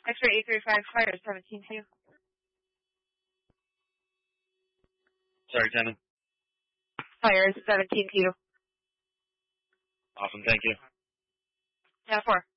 X-ray 835, fire 17-2. Sorry, 10. Fire 17-2. Awesome, thank you. Yeah, 4.